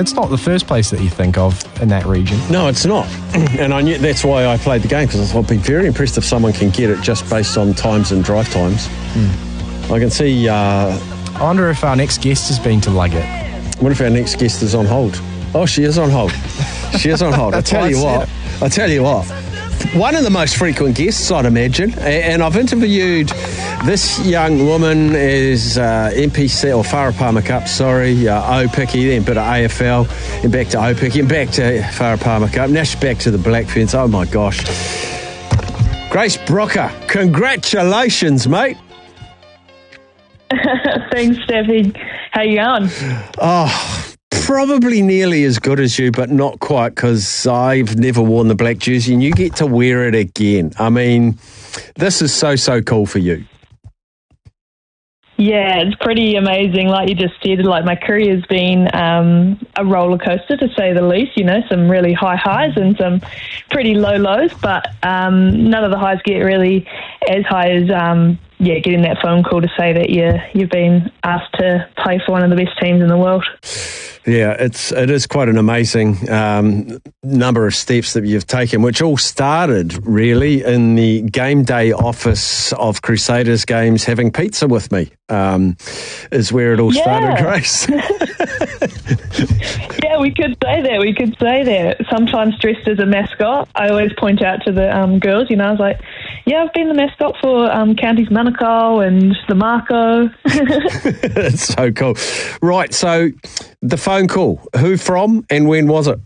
it's not the first place that you think of in that region. No, it's not. And I knew that's why I played the game, because I thought I'd be very impressed if someone can get it just based on times and drive times. I can see... I wonder if our next guest has been to Luggett. What if our next guest is on hold? Oh, she is on hold. She is on hold. I tell you what. One of the most frequent guests, I'd imagine, and I've interviewed this young woman is NPC, or Farah Palmer Cup, O-Picky, then bit of AFL, and back to O-Picky, and back to Farah Palmer Cup. Now she's back to the Black Ferns. Oh, my gosh. Grace Brooker, congratulations, mate. Thanks, Steffi. How you going? Oh, probably nearly as good as you, but not quite, because I've never worn the black jersey and you get to wear it again. I mean, this is so cool for you. Yeah, it's pretty amazing. Like you just said, like my career's been a roller coaster, to say the least. You know, some really high highs and some pretty low lows, but none of the highs get really as high as getting that phone call to say that you've been asked to play for one of the best teams in the world. Yeah, it is quite an amazing number of steps that you've taken, which all started really in the game day office of Crusaders games, having pizza with me, is where it all started, Grace. Yeah, we could say that. Sometimes dressed as a mascot. I always point out to the girls, you know, I was like, yeah, I've been the mascot for Counties Manukau and the Marco. It's so cool. Right, so the phone call, who from and when was it?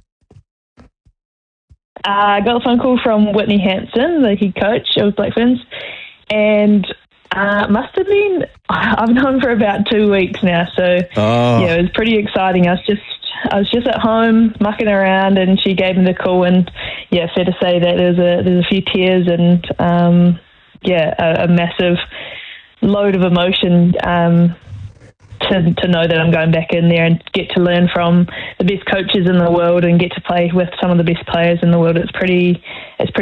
I got a phone call from Whitney Hansen, the head coach of Black Ferns, and must have been, I've known for about 2 weeks now, so yeah, it was pretty exciting. I was just at home mucking around, and she gave me the call, and yeah, fair to say that there's a few tears and a massive load of emotion to know that I'm going back in there and get to learn from the best coaches in the world and get to play with some of the best players in the world. It's pretty